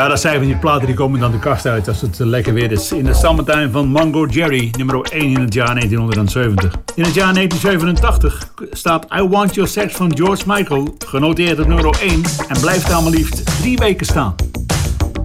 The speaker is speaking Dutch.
Ja, dat zijn van die platen die komen dan de kast uit als het lekker weer is. In de Summertime van Mango Jerry, nummer 1 in het jaar 1970. In het jaar 1987 staat I Want Your Sex van George Michael, genoteerd op nummer 1 en blijft daar maar liefst 3 weken staan.